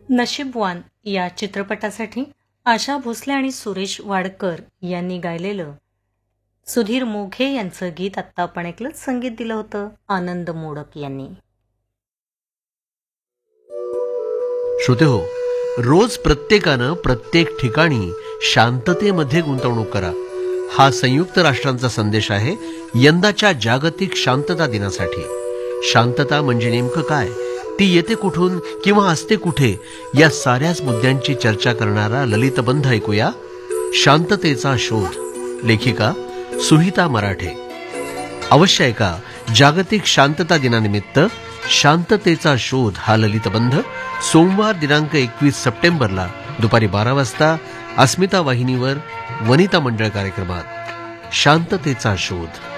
नशीबवान या चित्रपटासाठी आशा भोसले आणि सुरेश वाडकर यांनी गायलेलं सुधीर मोघे यांचं गीत आत्ता आपण ऐकलं. संगीत दिलं होतं आनंद मोडक यांनी. श्रोतेहो, रोज प्रत्येकानं प्रत्येक ठिकाणी शांततेमध्ये गुंतवणूक करा, हा संयुक्त राष्ट्रांचा संदेश आहे यंदाच्या जागतिक शांतता दिनासाठी. शांतता म्हणजे नेमकं काय, ती येते कुठून किंवा असते कुठे, या साऱ्याच मुद्द्यांची चर्चा करणारा ललितबंध ऐकूया. शांततेचा शोध, लेखिका सुहिता मराठे. अवश्य ऐका जागतिक शांतता दिनानिमित्त शांततेचा शोध हा ललितबंध सोमवार दिनांक 21 सप्टेंबरला दुपारी 12 वाजता अस्मिता वाहिनीवर वनिता मंडळ कार्यक्रमात. शांततेचा शोध.